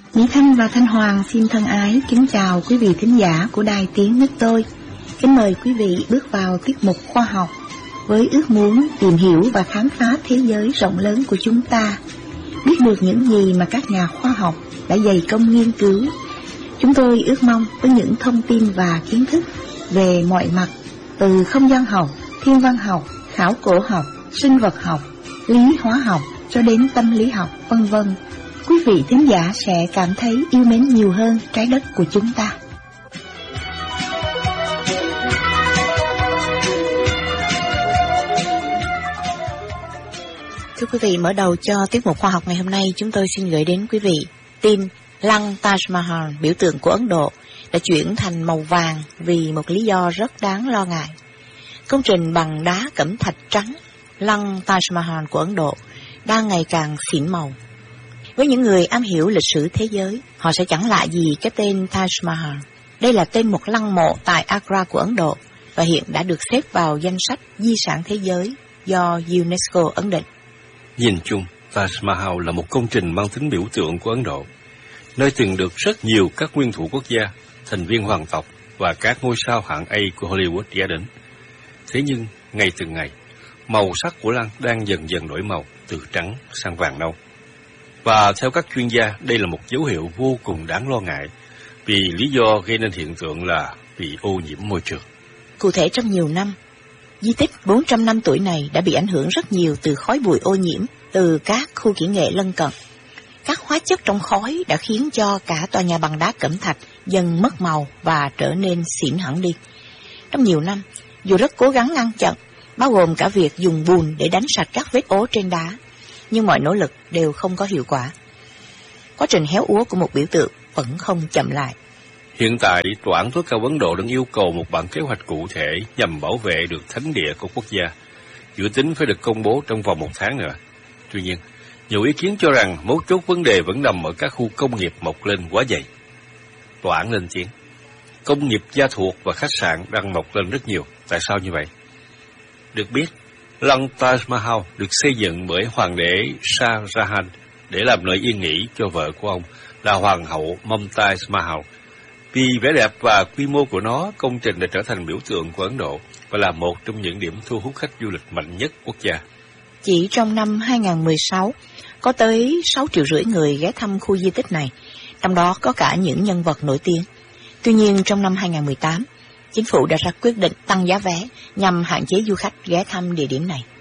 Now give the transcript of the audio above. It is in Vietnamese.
Mỹ Thanh và Thanh Hoàng xin thân ái kính chào quý vị thính giả của Đài Tiếng Nước Tôi. Kính mời quý vị bước vào tiết mục khoa học với ước muốn tìm hiểu và khám phá thế giới rộng lớn của chúng ta, biết được những gì mà các nhà khoa học đã dày công nghiên cứu. Chúng tôi ước mong với những thông tin và kiến thức về mọi mặt, từ không gian học, thiên văn học, khảo cổ học, sinh vật học, lý hóa học cho đến tâm lý học, vân vân, quý vị thính giả sẽ cảm thấy yêu mến nhiều hơn trái đất của chúng ta. Thưa quý vị, mở đầu cho tiết mục khoa học ngày hôm nay, chúng tôi xin gửi đến quý vị tin lăng Taj Mahal, biểu tượng của Ấn Độ, đã chuyển thành màu vàng vì một lý do rất đáng lo ngại. Công trình bằng đá cẩm thạch trắng, lăng Taj Mahal của Ấn Độ đang ngày càng xỉn màu. Với những người am hiểu lịch sử thế giới, họ sẽ chẳng lạ gì cái tên Taj Mahal. Đây là tên một lăng mộ tại Agra của Ấn Độ và hiện đã được xếp vào danh sách di sản thế giới do UNESCO ấn định. Nhìn chung, Taj Mahal là một công trình mang tính biểu tượng của Ấn Độ, nơi từng được rất nhiều các nguyên thủ quốc gia, thành viên hoàng tộc và các ngôi sao hạng A của Hollywood ghé đến. Thế nhưng, ngày từng ngày, màu sắc của lăng đang dần dần đổi màu từ trắng sang vàng nâu. Và theo các chuyên gia, đây là một dấu hiệu vô cùng đáng lo ngại vì lý do gây nên hiện tượng là bị ô nhiễm môi trường. Cụ thể, trong nhiều năm, di tích 400 năm tuổi này đã bị ảnh hưởng rất nhiều từ khói bụi ô nhiễm từ các khu kỹ nghệ lân cận. Các hóa chất trong khói đã khiến cho cả tòa nhà bằng đá cẩm thạch dần mất màu và trở nên xỉn hẳn đi. Trong nhiều năm, dù rất cố gắng ngăn chặn, bao gồm cả việc dùng bùn để đánh sạch các vết ố trên đá, nhưng mọi nỗ lực đều không có hiệu quả. Quá trình héo úa của một biểu tượng vẫn không chậm lại. Hiện tại, Tòa án tối cao Ấn Độ đang yêu cầu một bản kế hoạch cụ thể nhằm bảo vệ được thánh địa của quốc gia, dự tính phải được công bố trong vòng 1 tháng nữa. Tuy nhiên, nhiều ý kiến cho rằng mấu chốt vấn đề vẫn nằm ở các khu công nghiệp mọc lên quá dày. Tòa án lên tiếng, công nghiệp gia thuộc và khách sạn đang mọc lên rất nhiều. Tại sao như vậy? Được biết, lăng Taj Mahal được xây dựng bởi hoàng đế Shah Jahan để làm nơi yên nghỉ cho vợ của ông là hoàng hậu Mumtaz Mahal. Vì vẻ đẹp và quy mô của nó, công trình đã trở thành biểu tượng của Ấn Độ và là một trong những điểm thu hút khách du lịch mạnh nhất quốc gia. Chỉ trong năm 2016, có tới 6,5 triệu người ghé thăm khu di tích này, trong đó có cả những nhân vật nổi tiếng. Tuy nhiên, trong năm 2018, chính phủ đã ra quyết định tăng giá vé nhằm hạn chế du khách ghé thăm địa điểm này.